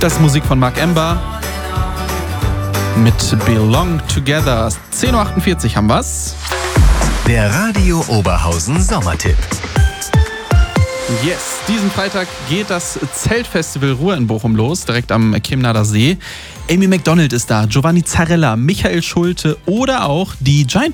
Das ist Musik von Mark Ember mit Belong Together. 10.48 Uhr haben wir's. Der Radio Oberhausen Sommertipp. Yes, diesen Freitag geht das Zeltfestival Ruhr in Bochum los, direkt am Chemnader See. Amy Macdonald ist da, Giovanni Zarella, Michael Schulte oder auch die Giant